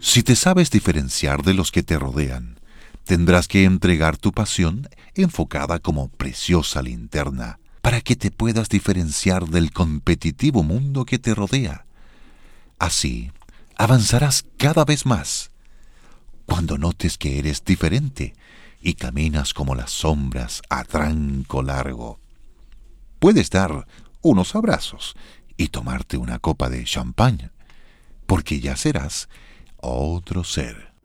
Si te sabes diferenciar de los que te rodean, tendrás que entregar tu pasión enfocada como preciosa linterna para que te puedas diferenciar del competitivo mundo que te rodea. Así, avanzarás cada vez más. Cuando notes que eres diferente y caminas como las sombras a tranco largo, puedes dar unos abrazos y tomarte una copa de champán, porque ya serás otro ser.